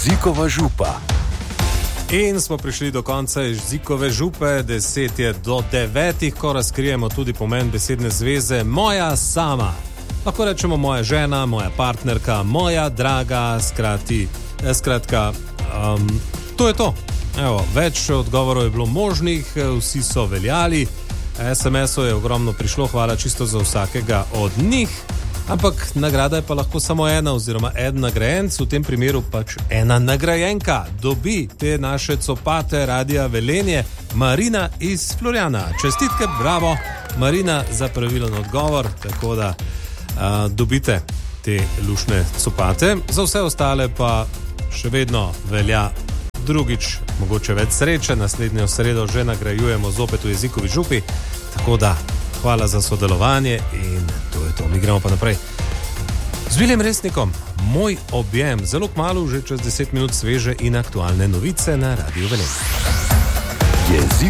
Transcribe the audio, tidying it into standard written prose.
Jezikova župa. In smo prišli do konca jezikove župe, 10 je do 9, ko razkrijemo tudi pomen besedne zveze moja sama. Lahko rečemo moja žena, moja partnerka, moja draga, skratka, to je to. Evo, več odgovorov je bilo možnih, vsi so veljali, SMS-ov je ogromno prišlo, hvala čisto za vsakega od njih. Ampak nagrada je pa lahko samo ena oziroma en nagrajenc, v tem primeru pač ena nagrajenka. Dobi te naše copate Radia Velenje, Marina iz Florijana. Čestitke, bravo, Marina, za pravilen odgovor, tako da dobite te lušne copate. Za vse ostale pa še vedno velja drugič, mogoče več sreče, naslednjo sredo že nagrajujemo zopet v jezikovi župi, tako da hvala za sodelovanje in to je to. Mi gremo pa naprej. Z Viljem Resnikom, moj objem, zelo kmalu, že čez 10 minut sveže in aktualne novice na Radiu Velenje.